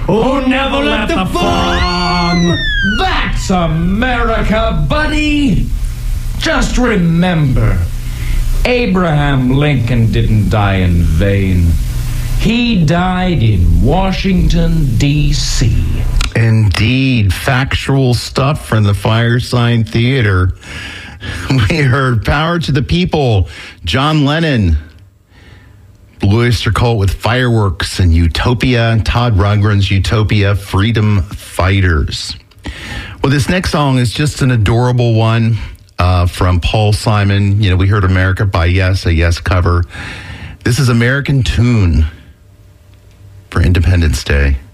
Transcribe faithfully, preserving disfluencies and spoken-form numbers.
who never left the farm. That's America, buddy. Just remember, Abraham Lincoln didn't die in vain. He died in Washington, D C Indeed. Factual stuff from the Firesign Theater. We heard Power to the People, John Lennon, Blue Oyster Cult with Fireworks, and Utopia, Todd Rundgren's Utopia, Freedom Fighters. Well, this next song is just an adorable one uh, from Paul Simon. You know, we heard America by Yes, a Yes cover. This is American Tune for Independence Day.